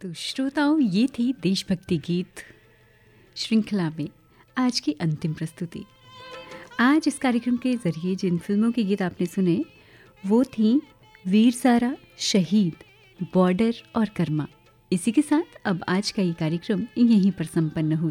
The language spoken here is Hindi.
तो श्रोताओं, ये थी देशभक्ति गीत श्रृंखला में आज की अंतिम प्रस्तुति। आज इस कार्यक्रम के जरिए जिन फिल्मों के गीत आपने सुने वो थीं वीर ज़ारा, शहीद, बॉर्डर और कर्मा। इसी के साथ अब आज का ये कार्यक्रम यहीं पर संपन्न होता